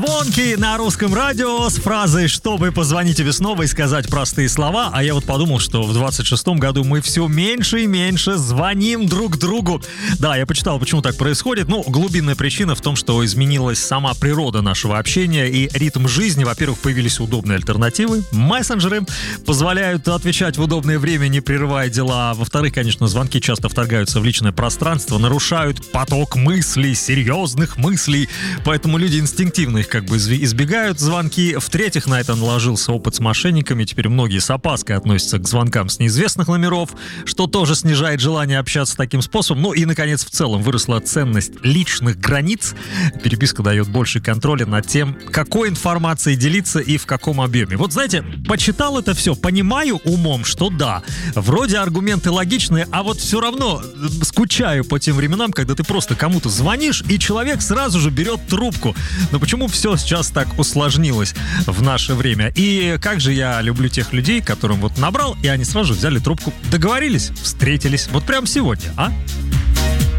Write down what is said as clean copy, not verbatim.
Звонкий на русском радио с фразой «Чтобы позвонить тебе снова и сказать простые слова». А я вот подумал, что в 26-м году мы все меньше и меньше звоним друг другу. Да, я почитал, почему так происходит. Ну, глубинная причина в том, что изменилась сама природа нашего общения и ритм жизни. Во-первых, появились удобные альтернативы. Мессенджеры позволяют отвечать в удобное время, не прерывая дела. Во-вторых, конечно, звонки часто вторгаются в личное пространство, нарушают поток мыслей, серьезных мыслей. Поэтому люди инстинктивно их как бы избегают звонки. В-третьих, на это наложился опыт с мошенниками. Теперь многие с опаской относятся к звонкам с неизвестных номеров, что тоже снижает желание общаться таким способом. Ну и, наконец, в целом выросла ценность личных границ. Переписка дает больше контроля над тем, какой информацией делиться и в каком объеме. Вот знаете, почитал это все, понимаю умом, что да, вроде аргументы логичные, а вот все равно скучаю по тем временам, когда ты просто кому-то звонишь, и человек сразу же берет трубку. Но почему все сейчас так усложнилось в наше время? И как же я люблю тех людей, которым вот набрал, и они сразу же взяли трубку, договорились, встретились. Вот прямо сегодня, а?